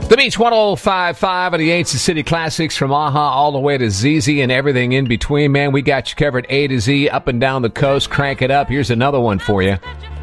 The Beach 105.5 and the Ancient City Classics from AHA all the way to ZZ and everything in between. Man, we got you covered A to Z, up and down the coast. Crank it up. Here's another one for you.